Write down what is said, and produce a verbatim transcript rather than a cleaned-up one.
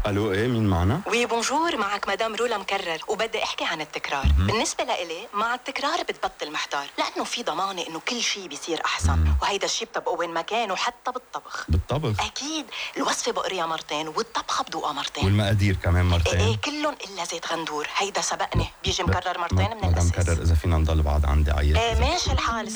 الو، ايه مين معنا؟ وي بونجور، معك مدام رولا مكرر، وبدي احكي عن التكرار. مم. بالنسبه لإلي مع التكرار بتبطل محتار، لانه في ضمانه انه كل شيء بيصير احسن. مم. وهيدا الشيء بتبقوا وين ما كان، وحتى بالطبخ. بالطبخ؟ اكيد، الوصفه بقريها مرتين والطبخه بدوقها مرتين. والمقادير كمان مرتين؟ ايه, إيه كلهم الا زيت غندور، هيدا سبقني بيجي مكرر مرتين من مدام الاساس. كرر، اذا فينا نضل بعض عندي عيط. ايه ماشي الحال.